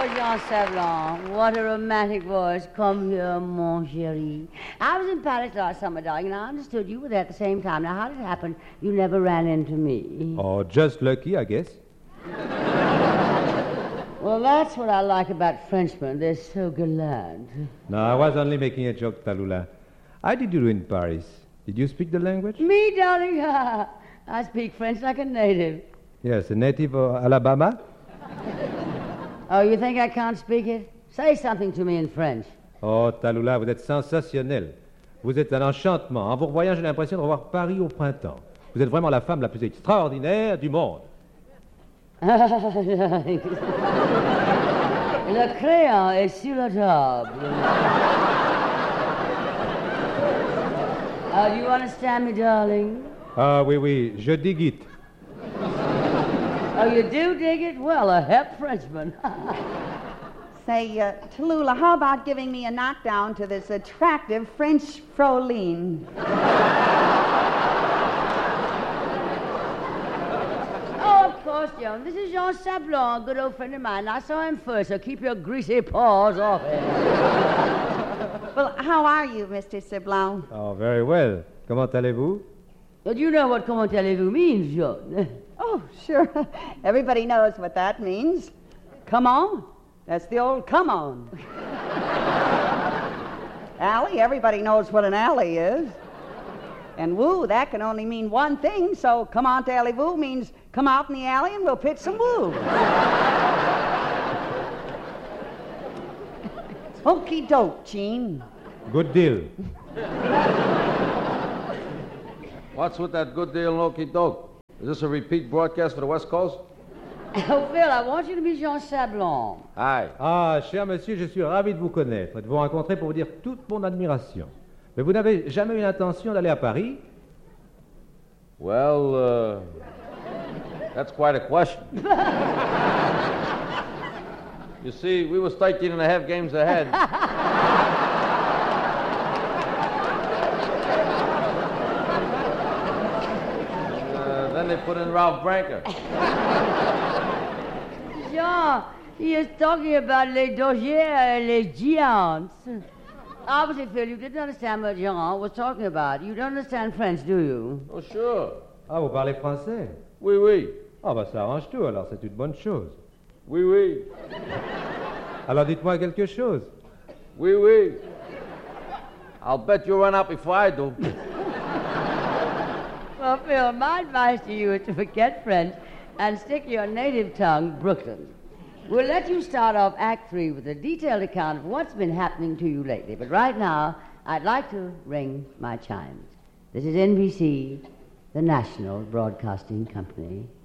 Jean Sablon. What a romantic voice. Come here, mon chéri. I was in Paris last summer, darling, and I understood you were there at the same time. Now, how did it happen you never ran into me? Oh, just lucky, I guess. Well, that's what I like about Frenchmen. They're so gallant. No, I was only making a joke, Tallulah. How did you do in Paris? Did you speak the language? Me, darling? I speak French like a native. Yes, a native of Alabama? Oh, you think I can't speak it? Say something to me in French. Oh, Tallulah, vous êtes sensationnelle. Vous êtes un enchantement. En vous revoyant, j'ai l'impression de revoir Paris au printemps. Vous êtes vraiment la femme la plus extraordinaire du monde. Le crayon est sur la table. Do you understand me, darling? Ah, oui, je dig it. Oh, you do dig it? Well, a hep Frenchman. Say, Tallulah, how about giving me a knockdown to this attractive French Froline? Oh, of course, Joan. This is Jean Sablon, a good old friend of mine. I saw him first, so keep your greasy paws off him. Well, how are you, Mr. Sablon? Oh, very well. Comment allez-vous? But you know what comment allez-vous means, Joan. Oh, sure. Everybody knows what that means. Come on. That's the old come on. Alley, everybody knows what an alley is. And woo, that can only mean one thing, so come on to alley woo means come out in the alley and we'll pitch some woo. Okie doke, Gene. Good deal. What's with that good deal and okey doke? Is this a repeat broadcast for the West Coast? Oh, Phil, I want you to meet Jean Sablon. Hi. Ah, cher monsieur, je suis ravi de vous connaître et de vous rencontrer pour vous dire toute mon admiration. Mais vous n'avez jamais eu l'intention d'aller à Paris? Well, that's quite a question. You see, we were 13 and a half games ahead. Then they put in Ralph Branker. Jean, he is talking about les Dodgers and les Giants. Obviously, Phil, you didn't understand what Jean was talking about. You don't understand French, do you? Oh, sure. Ah, vous parlez français? Oui, oui. Ah, bah ça arrange tout, alors c'est une bonne chose. Oui, oui. Alors dites-moi quelque chose. Oui, oui. I'll bet you run out before I do. Well, Phil, my advice to you is to forget French and stick to your native tongue, Brooklyn. We'll let you start off Act 3 with a detailed account of what's been happening to you lately. But right now, I'd like to ring my chimes. This is NBC, the National Broadcasting Company.